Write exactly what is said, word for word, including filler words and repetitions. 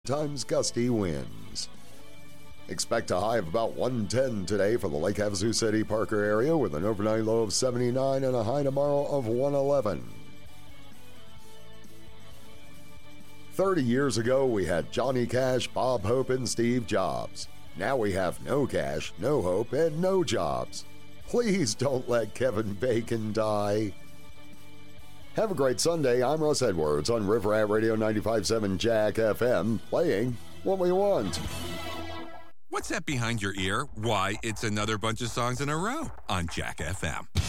times gusty winds. Expect a high of about one ten today for the Lake Havasu City Parker area with an overnight low of seventy-nine and a high tomorrow of one eleven. thirty years ago, we had Johnny Cash, Bob Hope, and Steve Jobs. Now we have no cash, no hope, and no jobs. Please don't let Kevin Bacon die. Have a great Sunday. I'm Russ Edwards on River Rat Radio ninety-five point seven Jack F M, playing what we want. What's that behind your ear? Why, it's another bunch of songs in a row on Jack F M.